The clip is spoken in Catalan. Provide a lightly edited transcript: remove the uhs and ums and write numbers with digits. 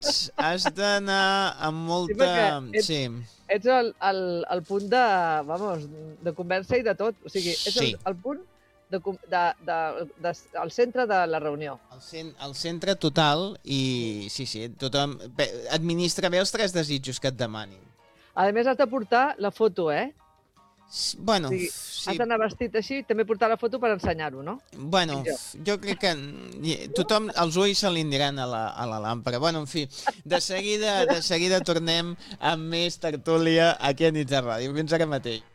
has d'anar amb Sí, molta... perquè Sí, ets el punt de, vamos, de conversa i de tot. O sigui, ets sí. el punt al centre de la reunió. Al centre total i sí, tothom administra bé els 3 desitjos que et demanin. A més, has de portar la foto, O Bueno, sigui, has sí, d'anar vestit així i també portar la foto per ensenyar-ho, no? bueno, jo crec que tothom, els ulls se li aniran a la làmpara. Bueno, en fi, de seguida tornem amb més tertúlia aquí a Nits de Ràdio. Fins ara mateix.